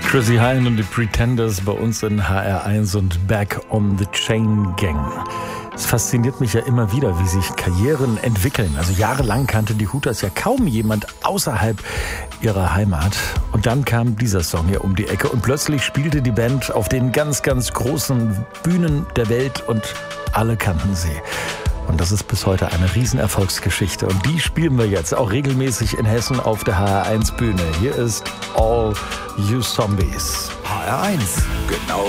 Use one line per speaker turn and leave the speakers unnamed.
Chrissy Hynde und die Pretenders bei uns in HR1 und Back on the Chain Gang. Es fasziniert mich ja immer wieder, wie sich Karrieren entwickeln. Also jahrelang kannte die Hooters ja kaum jemand außerhalb ihrer Heimat. Und dann kam dieser Song hier um die Ecke und plötzlich spielte die Band auf den ganz, ganz großen Bühnen der Welt und alle kannten sie. Und das ist bis heute eine Riesenerfolgsgeschichte. Und die spielen wir jetzt auch regelmäßig in Hessen auf der HR1 Bühne. Hier ist All You Zombies.
HR1, genau